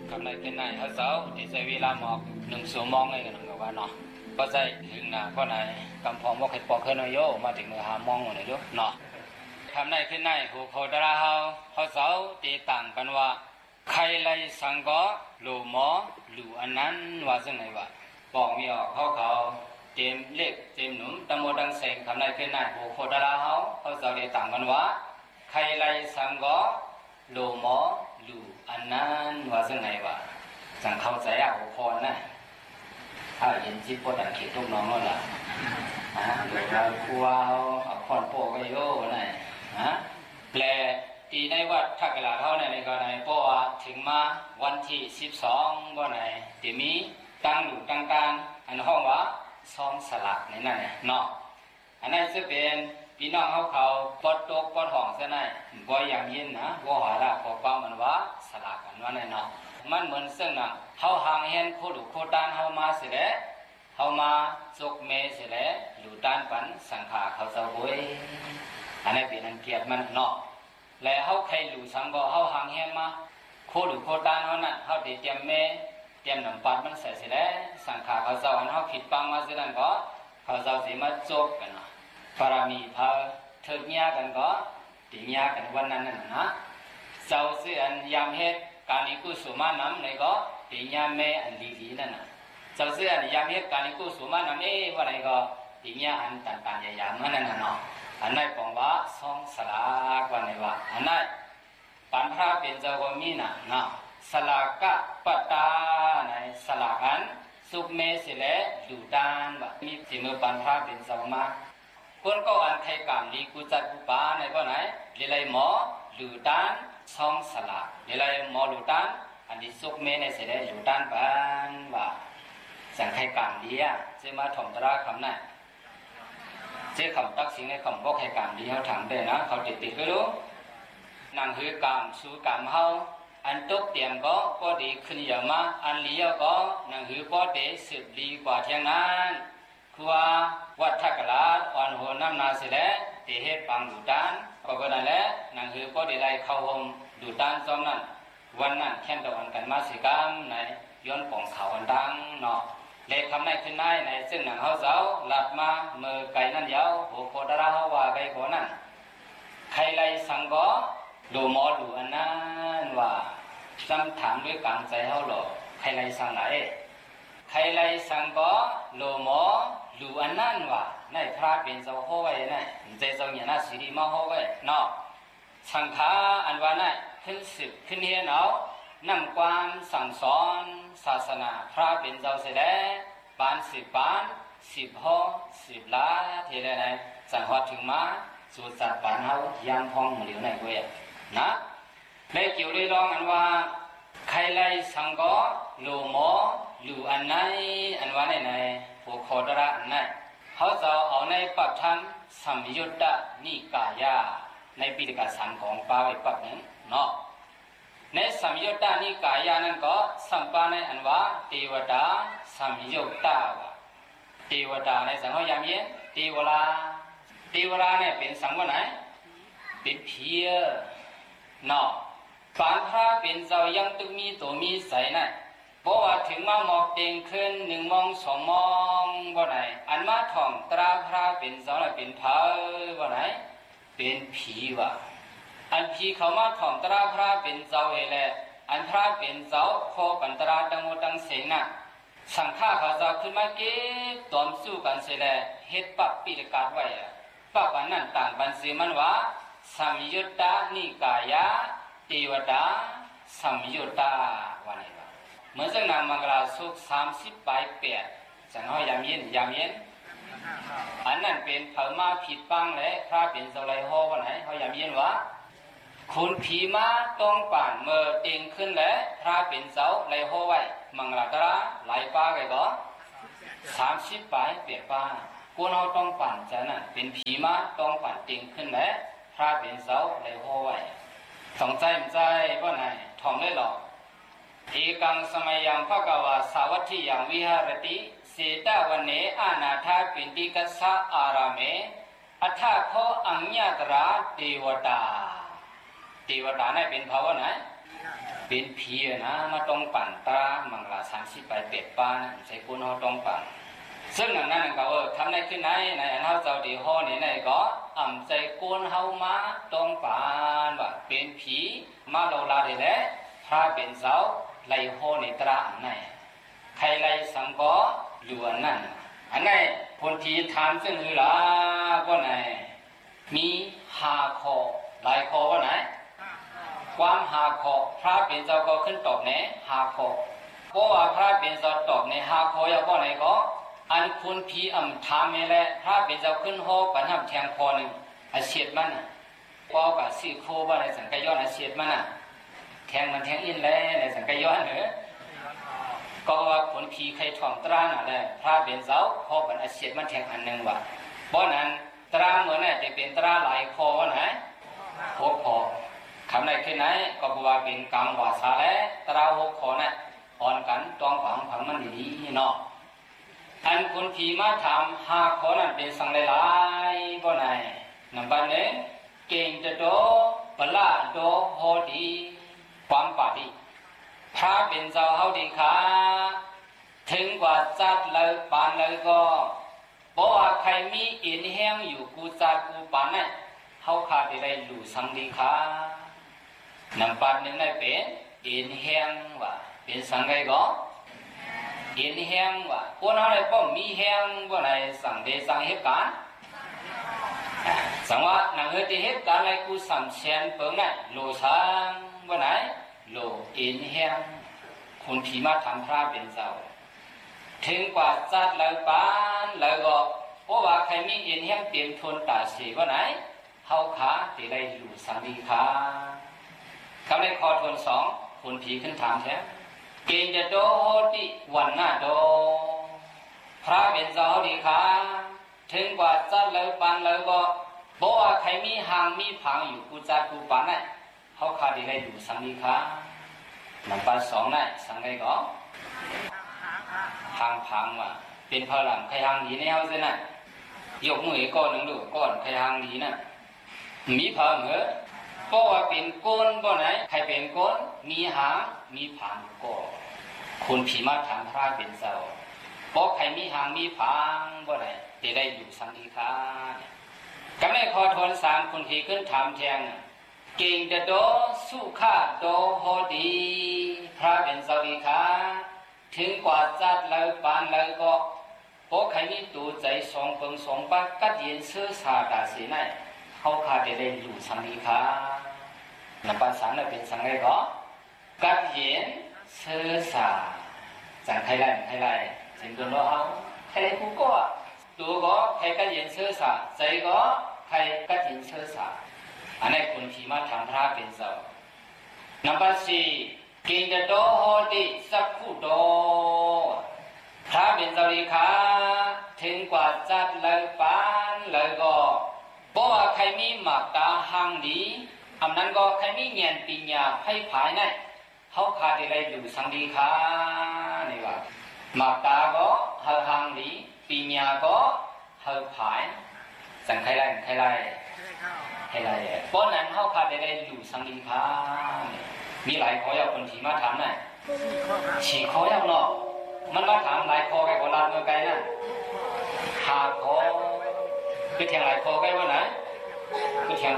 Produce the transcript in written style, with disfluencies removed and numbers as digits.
คำไหนเป็นไหนเขาเสาที่ใช้เวลาหมอก1 ชั่วโมงไงกันนึงว่าเนาะก็ใช้ถึงนะก็ไหนกำพองว่าใครปอกขึ้นโยมาถึง5 โมงเลยโยเนาะคำไหนเป็นไหนหูโคดราเขาเสาตีต่างกันว่าใครไล่สังก็หลูหมอหลูอันนั้นว่าซึ่งไหนวะบอกมีออกเขาเต็มเล็กเต็มหนุ่มตะโมดังเสงคำไหนเป็นไหนหูโคดราเขาเสาตีต่างกันว่าใครไล่สังก็หลูหมอหลูอันนั้นว่าซึ่งไหนวะสังเข้าใจอ่ะหูโคนนะถ้าเห็นที่ปวดอันขีดทุกน้องนั่นแหละหรือเราครัวเอาคอนโปกโย่น่ะแปลตีในวัดทักกะลาเท่าในกรณีเพราะว่าถึงมาวันที่12บ่ไหนที่มีตั้งอยู่ต่างๆอันห้องว่าซองสลักนี่นั่นแหละเนาะอันนั้นจะเป็นพี่น้องเขาปอดตกปอดห้องซะนั่นบ่อย่างยินนะบ่หาละพอฟังมันว่าสลักกันว่านั่นเนาะมันเหมือนซึ่งน่ะเฮาห่างเห็นโคดุโคตานเฮามาสิแลเฮามาจกเมสิแลหลู่ตานปันสังขารเขาเจ้าบ่อันนี้เป็นอันเกียรติมันเนาะและเฮาใครหลู่สังก็เฮาห่างเห็นมาโคดุโคตานเฮานั่นเฮาได้เตรียมเมเตรียมน้ำปัดมันใส่สิแลสังขารเขาเจ้าอันเฮาผิดปังมาสินั่นก็เขาเจ้าสิมาจกกันเนาะปรามีพาเถิดญากันก็ติญากันวันนั้นน่ะนะเจ้าสิอันยามเฮ็ดการนิกุสุมานำในก็ติญาเมอันลีนั่นน่ะเจ้าสิอันยามเฮ็ดการนิกุสุมานำว่าไหนก็ติญาอันตันๆยามๆนั่นน่ะเนาะอันนั้นบอกว่าซองสลากว่าไหนว่าอันนั้นปัญหาเป็นเจ้าก็มีน่ะเนาะสลากะปัตตาไหนสลากันสุเมสิแลดูดานว่ามีสิมือปัญหาเป็นเจ้ามาคนก็อันไทยกรรมลีกุจัดกุปาในก็ไหนลีไลหมอหลูดานซองสลากลีไลหมอหลูดานอันนี้สุกเมในเสด็จหลูดานปันว่าสังไทยกรรมดีอ่ะจะมาถ่อมตราคำนั้นเจ้าคำตักสิ่งในคำบอกไทยกรรมดีเขาถามได้นะเขาติดก็รู้นั่งหือกรรมสู้กรรมเขาอันตกเตรียมก็ดีขึ้นอย่างมาอันเลี้ยวก็นั่งหือก็เดสืบดีกว่าเที่ยงนั้นคือว่าวัดทักกะลาอ่อนโหน้ำนาเสร็จเตะเฮ็ดปังดูดานก็นั่นแหละนั่งหือก็ได้ไล่เข้าห้องดูดานจอมนั้นวันนั้นแค่ตะวันกันมาสิกรรมในย้อนป่องเขาอันดังเนาะเลขคำในขึ้นในในซึ่งหนังเขาเจ้าหลับมาเมื่อไก่นั่นยาวโหโคดาราเขาว่าไก่โคนั่นใครไล่สังก็ดูหมอดูอันนั้นว่าจำถามด้วยกลางใจเขาหรอใครไล่สังไหนใครไล่สังก็โลหมอหลูอันนั้นว่าในพระเป็นเจ้าห้อไว้ในใจเจ้าเนี่ยน่าสิริมาห้อไว้เนาะสังฆาอันว่านั่นขึ้นสืบขึ้นเฮียนเอานำความสั่งสอนศาสนาพระเป็นเจ้าเสด็จปาน10 ปาน10 ห้อ10 ล้าทีไรไหนสังหอดถึงมาสู่จัดปานเฮายามพองเหลียวในเวทนะในเกี่ยวได้ลองอันว่าใครไล่สังก็หลูหมอหลูอันไหนอันว่าในผู้โคตระอันไหนเขาจะเอาในปักธรรมสัมยุตตนิกายะในปิฎกสันของปาไว้ปักนั้นเนาะในสัมยุตตนิกายะนั้นก็สัมปาในอันว่าเทวดาสัมยุตตะเทวดาในสังเขายามเย็นเทวราเนี่ยเป็นสังว่าไหนเป็นเพียเนาะปานพระเป็นเจ้ายังตึกมีตัวมีใสนั่นเพราะว่าถึงมาหมอกเต็งขึ้น1 โมง 2 โมงบ่ไหนอันมาท่องตราพระเป็นเจ้าน่ะเป็นเผาบ่ไหนเป็นผีว่ะอันผีเขามาท่องตราพระเป็นเจ้าแหละอันพระเป็นเจ้าขอกันตราตังโมตังเสงน่ะสังฆาเขาจะขึ้นมาเก็บตอมสู้กันเสียแหละเฮ็ดปักปิฎกาไว้อ่ะปักอันนั้นต่างกันสิมันว่าสัมยุตตนิกายะเทวดาสัมยุตตะว่าไหนวะเมื่อจังนางมังกรสุข30 ปลาย 8จังเฮายามเย็นอันนั้นเป็นเผามาผิดปังและพระเป็นเจ้าไรฮอว่าไหนเฮายามเย็นวะคุณผีมาต้องป่านเมื่อเต็งขึ้นและพระเป็นเจ้าไรฮอไว้มังกรตระหลายป้าไงก็30 ปลาย 8 ป้ากูเอาต้องป่านจะนั่นเป็นผีมาต้องป่านเต็งขึ้นและพระเป็นเจ้าไรฮอไว้สองใจมันใจว่าไหนท่องได้หรอเอกังสมัยยังภควาสาวัตถิยังวิหารติเสตวันเนอานาถาปินติกัสสะอารามเมอัฏฐโคอัญญตราเทวดาเนี่ยเป็นภาวะไหนเป็นผีนะมาต้องปั่นตรามังลา30ไปเป็ดป้านะใส่กุนเฮาต้องปั่นซึ่งนั้นก็ทำได้ขึ้นในอันเฮาเจ้าดีฮอนี่ในก็อ่ำใจกุนเฮามาต้องปั่นว่าเป็นผีมาโลลาได้แหละพระเป็นเจ้าไล่ฮอนี่ตราอันไหนใครไล่สังก็อยู่อันนั้นอันไหนพลทีถามซึ่งหือล่ะก็ไหนมี5ข้อหลายข้อว่าไหนความ5ข้อพระเป็นเจ้าก็ขึ้นตอบใน5ข้อเพราะว่าพระเป็นเจ้าตอบใน5ข้ออย่างว่าไหนก็อันคุณผีอ่ำถามนี่แหละพระเป็นเจ้าขึ้นฮอปันทำแทงคอนึงอาเสียดมันน่ะพอกับ4โคว่าในสังกย้อนอาเสียดมันน่ะแทงมันแทงอินแล้วในสังกย้อนเหรอก็ว่าคนผีใครถ่อมตราน่ะแหละพระเป็นเจ้าพอปันอาเสียดมันแทงอันนึงว่าบ่นั้นตราเหมือนน่ะจะเป็นตราหลายคอว่าไหน6ข้อคำไหนขึ้นไหนก็บอกว่าเป็นกรรมวาสาและตรา6ข้อน่ะอ่อนกันต้องฝังมันดีๆเนาะอันคนผีมาถาม5ข้อนั้นเป็นสังหลายๆบ่ไหนนับบัดนี้เก่งจะโตปละโตโหดีความปาดีพระเป็นเจ้าเฮาดีค่ะถึงกว่าจัดเลยปานเลยก็บ่ว่าใครมีอินแห้งอยู่กูจัดกูปานน่ะเฮาขาดได้รู้สังดีค่ะนับบัดนึงได้เป็นอินแห้งว่าเป็นสังไงก็อินแห้งว่าคนอะไรป้อมมีแห้งว่าไหนสั่งเดสั่งเหตุการณ์สังว่านังเหตุเหตุการณ์อะไรกูสัมเชียนเปิงไหนโลสังว่าไหนโลอินแห้งคนผีมาทำพระเป็นเจ้าถึงกว่าจัดเลยปานเลยก็เพราะว่าใครมีอินแห้งเตรียมทนตาสีว่าไหนเฮาขาที่ได้อยู่สังดีขาคำในข้อทวน2คนผีขึ้นถามแท้เกณฑ์จะโดติวันหน้าโดพระเป็นเจ้าดีค่ะถึงกว่าจัดเลยปานเลยก็บอกว่าใครมีหางมีผังอยู่กูจัดกูปานน่ะเขาขาดได้อยู่สังดีค่ะนับปัน2น่ะสังไงก็หางผังว่าเป็นพลังใครหางดีในเฮาซิน่ะยกมือก้อนนึงดูก้อนใครหางดีน่ะมีผังเหรอเพราะว่าเป็นก้นบ่ไหนใครเป็นก้นมีหางมีผังก็คุณผีมาถามพระเป็นเจ้าบอกใครมีหางมีผังบ่ไหนจะได้อยู่สังดีค่ะกำลังขอทวน3คุณผีขึ้นถามแทงเก่งจะโดสู้ข้าโดโหดีพระเป็นเจ้าดีค่ะถึงกว่าจัดเลยปานเลยก็บอกใครมีตูใจ2เปิง2ปากกัดเย็นเสื้อสาดาสีไหนเขาขาดจะได้อยู่สังดีค่ะนับปัน3น่ะเป็นสังไงก็กัดเย็นเสื้อสาจังใครไล่สิ่งตัวเราเอาใครกูก็ตัวก็ใครกัดเย็นเสื้อสาใจก็ใครกัดเย็นเสื้อสาอันนี้คนที่มาทำพระเป็นเจ้านับปัน4เก่งจะโตโหติสักคู่โตพระเป็นเจ้าดีค่ะถึงกว่าจัดเลยปานเลยก็บอกว่าใครมีหมากตาหางดีอันนั้นก็ใครมีเงียนปีญาให้ผายนั่นเขาขาดอะไรอยู่สังดีค่ะนี่ว่าหมากตาก็เฮาหางดีปีญาก็เฮาผายสังใครไล่เพราะนั้นเขาขาดอะไรอยู่สังดีค่ะมีหลายข้อยาวคนที่มาถามน่ะฉีข้อยาวเนาะมันมาถามหลายข้อไกลกว่าลาดเมื่อไกลน่ะ5ข้อคือแทงหลายข้อไกลว่าไหนคือแทง